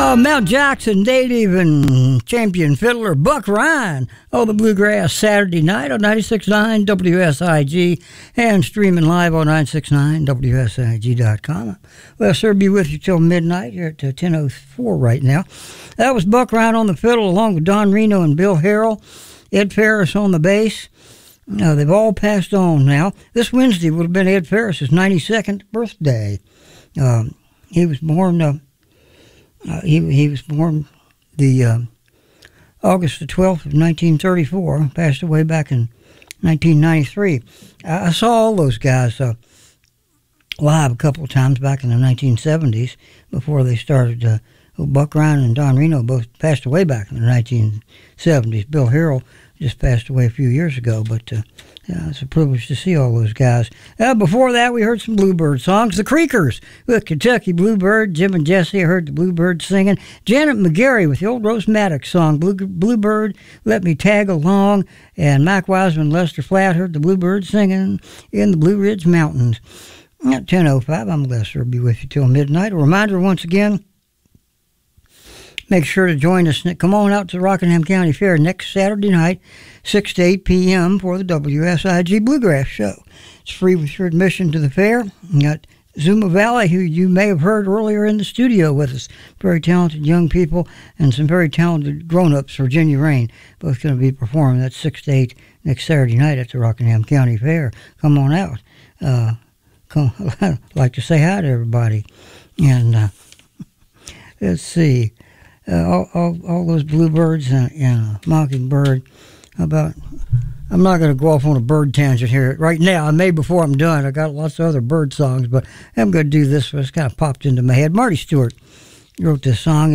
Mount Jackson native and champion fiddler Buck Ryan. The Bluegrass Saturday night on 96.9 WSIG and streaming live on 969WSIG.com. Well, sir, be with you till midnight. You're at 10:04 right now. That was Buck Ryan on the fiddle along with Don Reno and Bill Harrell. Ed Ferris on the bass. They've all passed on now. This Wednesday would have been Ed Ferris's 92nd birthday. He was born... He was born the August the 12th of 1934, passed away back in 1993. I saw all those guys live a couple of times back in the 1970s before they started. Buck Ryan and Don Reno both passed away back in the 1970s. Bill Harrell just passed away a few years ago, but it's a privilege to see all those guys. Before that, we heard some Bluebird songs. The Creekers with Kentucky Bluebird. Jim and Jesse, I heard the Bluebird singing. Janet McGarry with the old Rose Maddox song, Bluebird, Let Me Tag Along. And Mike Wiseman and Lester Flatt heard the Bluebird singing in the Blue Ridge Mountains. At 10:05, I'm Lester. I'll be with you till midnight. A reminder once again, make sure to join us. Come on out to the Rockingham County Fair next Saturday night, 6 to 8 p.m. for the WSIG Bluegrass Show. It's free with your admission to the fair. You got Zuma Valley, who you may have heard earlier in the studio with us. Very talented young people and some very talented grown-ups. Virginia Rain, both going to be performing. That's 6 to 8 next Saturday night at the Rockingham County Fair. Come on out. I'd like to say hi to everybody. And let's see. All those bluebirds and mockingbird. I'm not going to go off on a bird tangent here right now. I may before I'm done. I got lots of other bird songs, but I'm going to do this. It's kind of popped into my head. Marty Stewart wrote this song.